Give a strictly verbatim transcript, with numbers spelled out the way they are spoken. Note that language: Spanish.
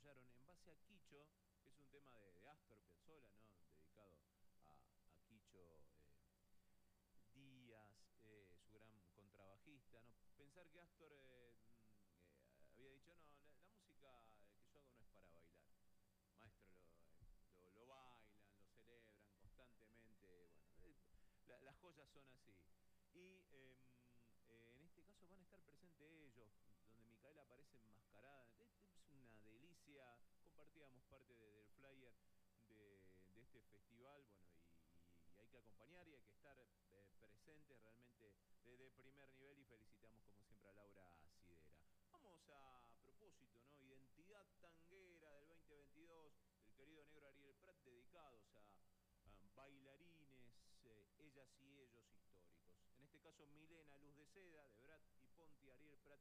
desarrollaron en base a Quicho, que es un tema de, de Astor Piazzolla, ¿no? Dedicado a, a Quicho eh, Díaz, eh, su gran contrabajista, ¿no? Pensar que Astor eh, mm, eh, había dicho, no, la, la música que yo hago no es para bailar. Maestro, lo, eh, lo, lo bailan, lo celebran constantemente, bueno, eh, la- las joyas son así. Y em, eh, en este caso van a estar presentes ellos, donde Micaela aparece enmascarada. Eh, Es una delicia. Compartíamos parte de- del flyer de, de este festival, bueno, y, y hay que acompañar y hay que estar eh, presentes realmente de, de primer nivel y felicitamos como siempre a Laura Sidera. Vamos a, a propósito, ¿no? Identidad tanguera del veinte veintidós, del querido negro Ariel Prat, dedicados a, a bailarines, eh, ellas y ellos históricos. En este caso, Milena Luz de Seda, de Brat y Ponti, Ariel Prat.